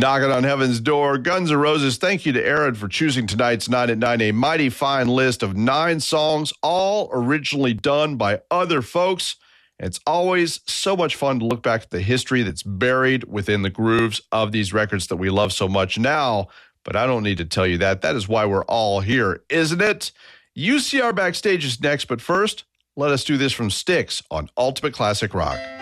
Knocking on Heaven's Door, Guns N' Roses. Thank you to Aaron for choosing tonight's 9 at 9, a mighty fine list of 9 songs, all originally done by other folks. It's always so much fun to look back at the history that's buried within the grooves of these records that we love so much now. But I don't need to tell you that. That is why we're all here, isn't it? UCR Backstage is next, but first, let us do this from Styx on Ultimate Classic Rock.